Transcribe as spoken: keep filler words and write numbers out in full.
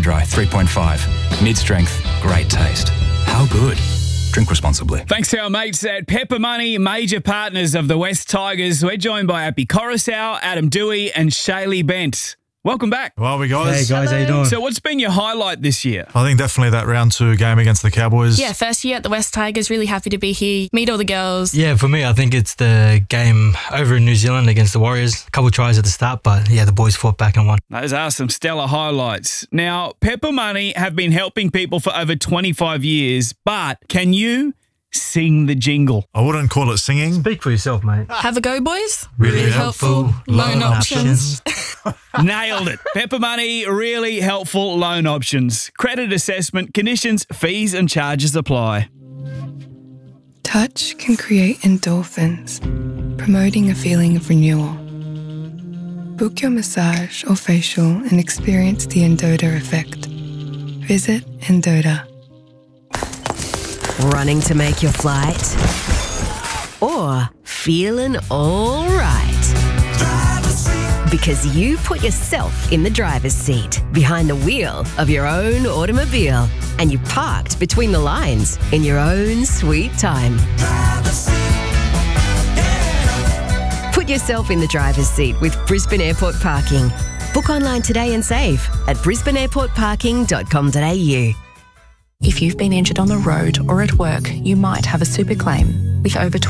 Dry three point five. Mid-strength, great taste. How good? Drink responsibly. Thanks to our mates at Pepper Money, major partners of the West Tigers. We're joined by Appy Coruscant, Adam Dewey and Shaylee Bent. Welcome back. Well, we guys. Hey guys, how you doing? So what's been your highlight this year? I think definitely that round two game against the Cowboys. Yeah, first year at the West Tigers. Really happy to be here. Meet all the girls. Yeah, for me, I think it's the game over in New Zealand against the Warriors. A couple tries at the start, but yeah, the boys fought back and won. Those are some stellar highlights. Now, Pepper Money have been helping people for over twenty-five years, but can you sing the jingle? I wouldn't call it singing. Speak for yourself, mate. Have a go, boys. Really helpful Loan options. Nailed it. Pepper Money, really helpful loan options. Credit assessment, conditions, fees and charges apply. Touch can create endorphins, promoting a feeling of renewal. Book your massage or facial and experience the Endota effect. Visit Endota. Running to make your flight? Or feeling all right? Because you put yourself in the driver's seat, behind the wheel of your own automobile, and you parked between the lines in your own sweet time. Put yourself in the driver's seat with Brisbane Airport Parking. Book online today and save at brisbane airport parking dot com dot a u. If you've been injured on the road or at work, you might have a super claim. With over